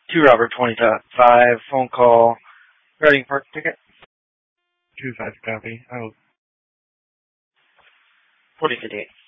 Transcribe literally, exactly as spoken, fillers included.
Two Robert twenty point five phone call regarding park ticket. Two five copy. Oh. Forty fifty eight.